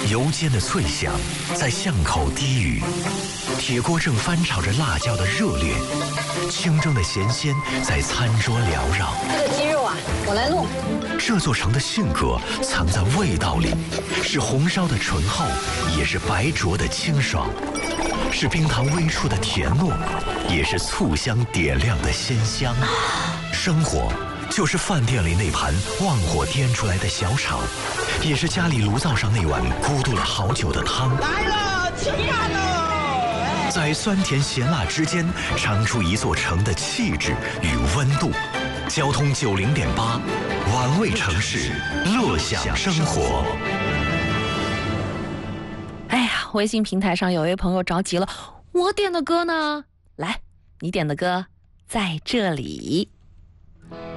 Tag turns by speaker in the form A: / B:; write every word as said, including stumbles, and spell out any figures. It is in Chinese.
A: 油煎的脆香在巷口低语，铁锅正翻炒着辣椒的热烈，清蒸的咸鲜在餐桌缭绕。
B: 这个鸡肉啊，我来弄。
A: 这座城的性格藏在味道里，是红烧的醇厚，也是白灼的清爽，是冰糖微出的甜糯，也是醋香点亮的鲜香。生活就是饭店里那盘旺火颠出来的小炒，也是家里炉灶上那碗咕嘟了好久的汤。
C: 来了，吃饭喽！
A: 在酸甜咸辣之间，尝出一座城的气质与温度。交通九零点八，玩味城市，乐享生活。
D: 哎呀，微信平台上有位朋友着急了，我点的歌呢？来，你点的歌在这里。